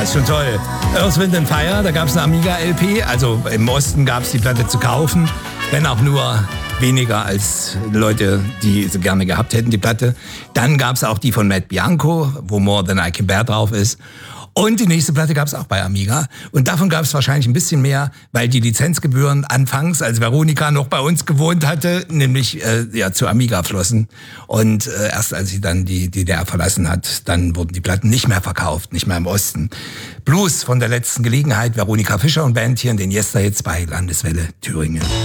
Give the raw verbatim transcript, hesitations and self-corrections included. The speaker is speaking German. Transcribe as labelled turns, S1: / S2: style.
S1: ist schon toll. Earth, Wind and Fire, da gab es eine Amiga-L P. Also im Osten gab es die Platte zu kaufen. Wenn auch nur weniger als Leute, die sie gerne gehabt hätten, die Platte. Dann gab es auch die von Matt Bianco, wo More Than I Can Bear drauf ist. Und die nächste Platte gab es auch bei Amiga. Und davon gab es wahrscheinlich ein bisschen mehr, weil die Lizenzgebühren anfangs, als Veronika noch bei uns gewohnt hatte, nämlich äh, ja zu Amiga flossen. Und äh, erst als sie dann die D D R verlassen hat, dann wurden die Platten nicht mehr verkauft, nicht mehr im Osten. Blues von der letzten Gelegenheit, Veronika Fischer und Band hier in den Yesterhits bei Landeswelle Thüringen.